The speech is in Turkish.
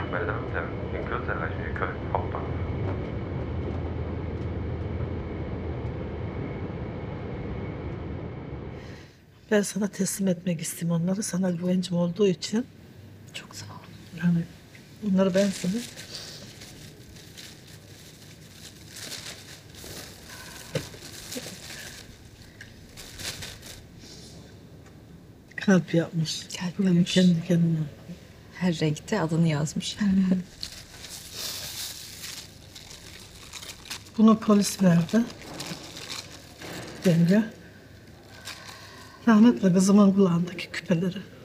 veramente incluse le ricerche fatte. Ben sana teslim etmek istedim onları. Sana güvencim olduğu için. Çok sağ ol. Yani bunları ben sana kalp yapmış. Kalp Bunu yapmış. kendi kendine. Her renkte adını yazmış. Bunu polis verdi. Denge. Rahmetli kızımın kulağındaki küpeleri.